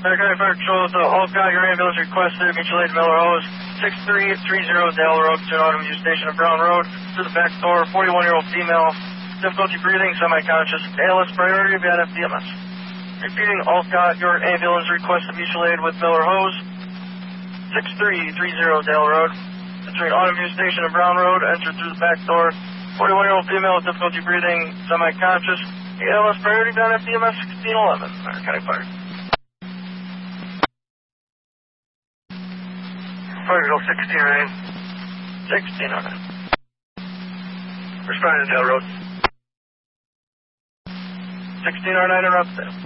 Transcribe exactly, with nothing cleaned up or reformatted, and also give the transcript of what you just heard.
County Fire Patrol, the Olcott, your ambulance requested, mutual aid Miller Hose, six three three zero Dale Road, to an automated station of Brown Road, through the back door, forty-one-year-old female, difficulty breathing, semi-conscious, A L S priority, via F D M S. Repeating, Olcott, your ambulance requested mutual aid with Miller Hose, six three three zero Dale Road, between automated station of Brown Road, entered through the back door, forty-one-year-old female with difficulty breathing, semi-conscious, A L S priority, via F D M S sixteen eleven, County Fire. Fire Control sixteen oh nine. sixteen oh nine. Responding to Dale Road. sixteen oh nine, interrupt there.